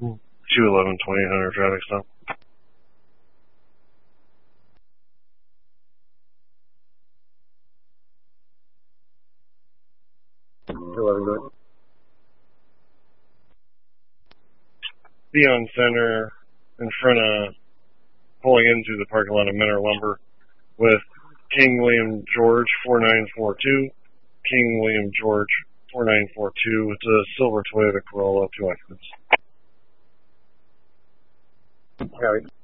211 2800 traffic stop. Theon Center in front of, pulling into the parking lot of Menor Lumber with King William George 4942. King William George 4942. It's a silver Toyota Corolla, 2 occupants. Harry.